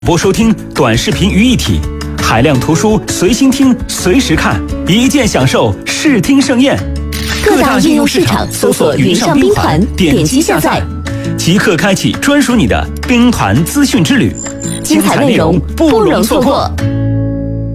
播收听短视频于一体，海量图书随心听随时看，一键享受视听盛宴。 各大应用市场搜索云上兵团，点击下载， 即刻开启专属你的兵团资讯之旅， 精彩内容不容错过。